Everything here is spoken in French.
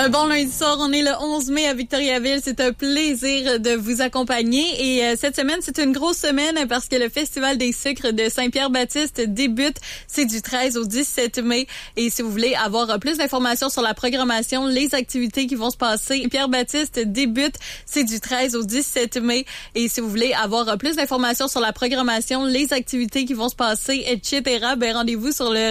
Un bon lundi soir, on est le 11 mai à Victoriaville. C'est un plaisir de vous accompagner. Et cette semaine, c'est une grosse semaine parce que le Festival des sucres de Saint-Pierre-Baptiste débute. C'est du 13 au 17 mai. Et si vous voulez avoir plus d'informations sur la programmation, les activités qui vont se passer, Pierre-Baptiste débute. C'est du 13 au 17 mai. Et si vous voulez avoir plus d'informations sur la programmation, les activités qui vont se passer, etc., ben rendez-vous sur le